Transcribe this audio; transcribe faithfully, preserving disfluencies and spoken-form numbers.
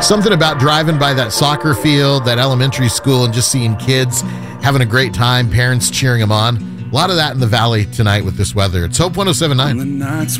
Something about driving by that soccer field, that elementary school, and just seeing kids having a great time, parents cheering them on. A lot of that in the valley tonight with this weather. It's Hope one oh seven point nine.